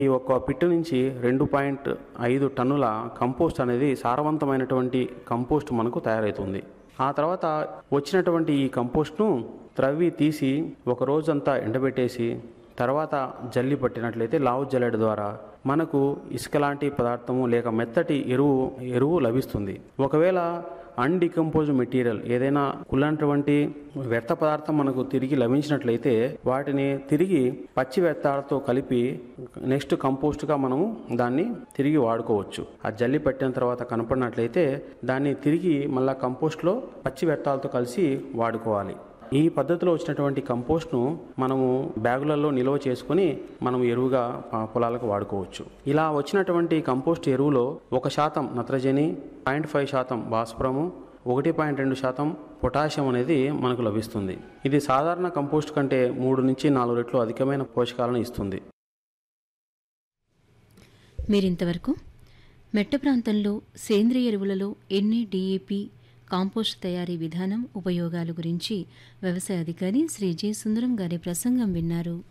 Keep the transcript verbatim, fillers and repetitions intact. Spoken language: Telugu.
ఈ ఒక్క పిట్టు నుంచి రెండు పాయింట్ ఐదు టన్నుల కంపోస్ట్ అనేది సారవంతమైనటువంటి కంపోస్ట్ మనకు తయారవుతుంది. ఆ తర్వాత వచ్చినటువంటి ఈ కంపోస్ట్ను త్రవ్వి తీసి ఒక రోజంతా ఎండబెట్టేసి తర్వాత జల్లి పట్టినట్లయితే లావు జల్లెడ ద్వారా మనకు ఇసుక లాంటి పదార్థము లేక మెత్తటి ఎరువు ఎరువు లభిస్తుంది. ఒకవేళ అన్డికంపోజ్ మెటీరియల్ ఏదైనా కుళ్ళినటువంటి వ్యర్థ పదార్థం మనకు తిరిగి లభించినట్లయితే వాటిని తిరిగి పచ్చి వ్యర్థాలతో కలిపి నెక్స్ట్ కంపోస్ట్గా మనము దాన్ని తిరిగి వాడుకోవచ్చు. ఆ జల్లి పట్టిన తర్వాత కనపడినట్లయితే దాన్ని తిరిగి మళ్ళా కంపోస్ట్లో పచ్చి వ్యర్థాలతో కలిసి వాడుకోవాలి. ఈ పద్ధతిలో వచ్చినటువంటి కంపోస్ట్ను మనము బ్యాగులలో నిల్వ చేసుకుని మనం ఎరువుగా పొలాలకు వాడుకోవచ్చు. ఇలా వచ్చినటువంటి కంపోస్ట్ ఎరువులో ఒక శాతం నత్రజని, పాయింట్ ఫైవ్ శాతం భాస్వరము, ఒకటి పాయింట్ రెండు శాతం పొటాషియం అనేది మనకు లభిస్తుంది. ఇది సాధారణ కంపోస్ట్ కంటే మూడు నుంచి నాలుగు రెట్లు అధికమైన పోషకాలను ఇస్తుంది. మీరింతవరకు మెట్ట ప్రాంతంలో సేంద్రియ ఎరువులలో ఎన్ఏ డిఏపి కాంపోస్ట్ తయారీ విధానం ఉపయోగాలు గురించి వ్యవసాయ అధికారి శ్రీ జె సుందరం గారి ప్రసంగం విన్నారు.